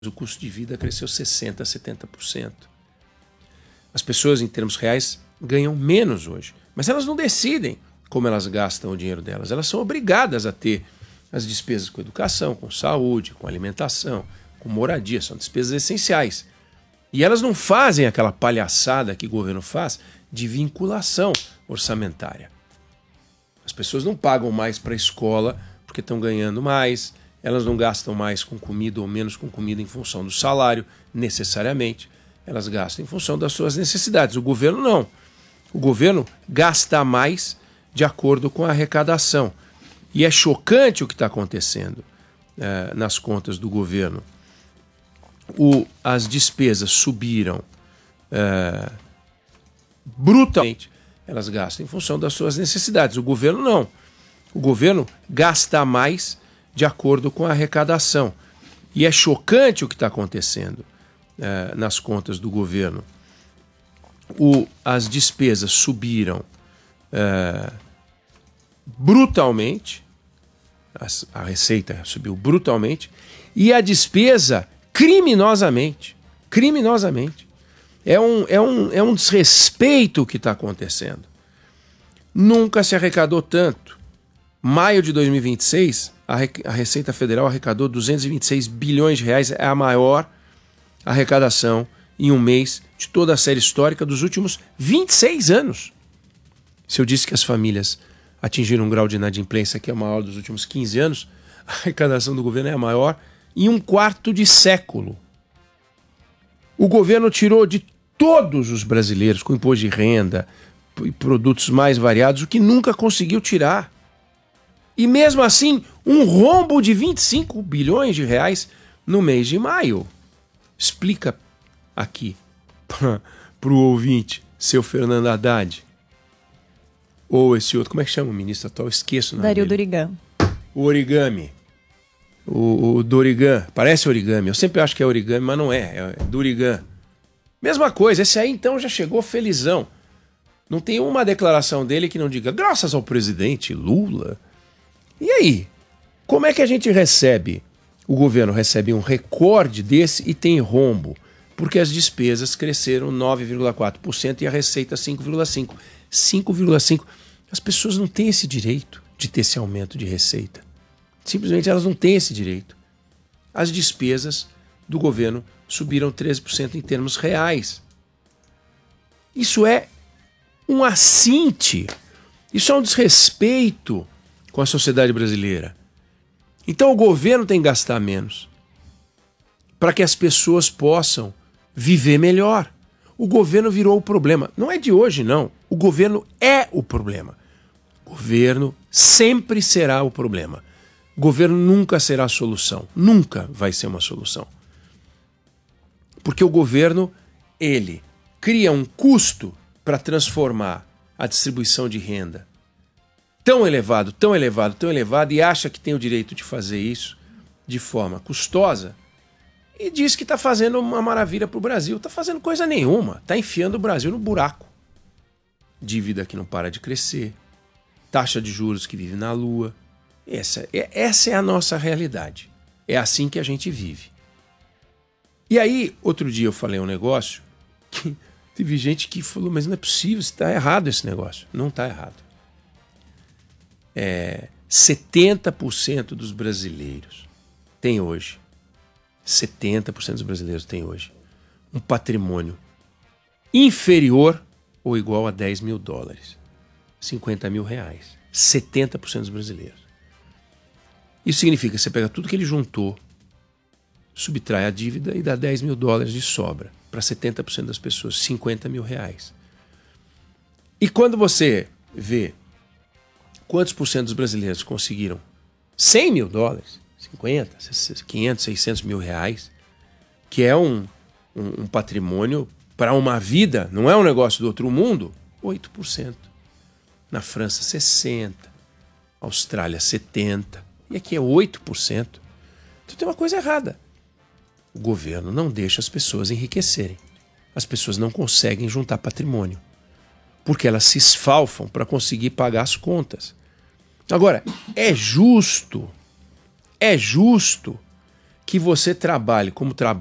o custo de vida cresceu 60%, 70%. As pessoas, em termos reais, ganham menos hoje. Mas elas não decidem como elas gastam o dinheiro delas. Elas são obrigadas a ter as despesas com educação, com saúde, com alimentação, com moradia. São despesas essenciais. E elas não fazem aquela palhaçada que o governo faz de vinculação orçamentária. As pessoas não pagam mais para a escola porque estão ganhando mais, elas não gastam mais com comida ou menos com comida em função do salário, necessariamente. Elas gastam em função das suas necessidades. O governo não. O governo gasta mais de acordo com a arrecadação. E é chocante o que está acontecendo nas contas do governo. As despesas subiram brutalmente. Elas gastam em função das suas necessidades. O governo não. O governo gasta mais de acordo com a arrecadação. E é chocante o que está acontecendo nas contas do governo. As despesas subiram brutalmente, a receita subiu brutalmente, e a despesa criminosamente. É um desrespeito o que está acontecendo. Nunca se arrecadou tanto. Maio de 2026, a Receita Federal arrecadou 226 bilhões de reais, é a maior arrecadação em um mês de toda a série histórica dos últimos 26 anos. Se eu disse que as famílias atingiram um grau de inadimplência que é o maior dos últimos 15 anos, a arrecadação do governo é a maior em um quarto de século. O governo tirou de todos os brasileiros, com imposto de renda e produtos mais variados, o que nunca conseguiu tirar. E mesmo assim, um rombo de 25 bilhões de reais no mês de maio. Explica aqui para o ouvinte, seu Fernando Haddad. Ou esse outro, como é que chama o ministro atual? Esqueço o nome Dario dele. Dorigan. O origami. O Dorigan. Parece origami. Eu sempre acho que é origami, mas não é. É Dorigan. Mesma coisa. Esse aí então já chegou felizão. Não tem uma declaração dele que não diga graças ao presidente Lula. E aí? Como é que a gente recebe? O governo recebe um recorde desse e tem rombo. Porque as despesas cresceram 9,4% e a receita 5,5%. 5,5%. As pessoas não têm esse direito de ter esse aumento de receita. Simplesmente elas não têm esse direito. As despesas do governo subiram 13% em termos reais. Isso é um assinte. Isso é um desrespeito com a sociedade brasileira. Então o governo tem que gastar menos para que as pessoas possam viver melhor. O governo virou o problema. Não é de hoje, não. O governo é o problema. O governo sempre será o problema. O governo nunca será a solução. Nunca vai ser uma solução. Porque o governo, ele cria um custo para transformar a distribuição de renda tão elevado, e acha que tem o direito de fazer isso de forma custosa e diz que está fazendo uma maravilha para o Brasil. Está fazendo coisa nenhuma. Está enfiando o Brasil no buraco. Dívida que não para de crescer, taxa de juros que vive na lua. Essa é a nossa realidade. É assim que a gente vive. E aí, outro dia eu falei um negócio que teve gente que falou, mas não é possível, está errado esse negócio. Não está errado. 70% dos brasileiros têm hoje, 70% dos brasileiros têm hoje um patrimônio inferior ou igual a 10 mil dólares, 50 mil reais. 70% dos brasileiros. Isso significa que você pega tudo que ele juntou, subtrai a dívida e dá 10 mil dólares de sobra para 70% das pessoas, 50 mil reais. E quando você vê quantos por cento dos brasileiros conseguiram 100 mil dólares, 50, 500, 600 mil reais, que é um patrimônio para uma vida, não é um negócio do outro mundo, 8%. Na França, 60%. Austrália, 70%. E aqui é 8%. Então tem uma coisa errada. O governo não deixa as pessoas enriquecerem. As pessoas não conseguem juntar patrimônio, porque elas se esfalfam para conseguir pagar as contas. Agora, é justo que você trabalhe como